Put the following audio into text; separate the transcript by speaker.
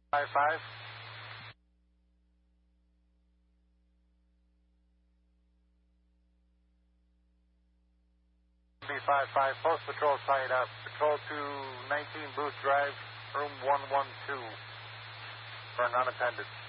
Speaker 1: 55. B55, Post Patrol tied up. Patrol 219 Booth Drive, room 112. For unattended.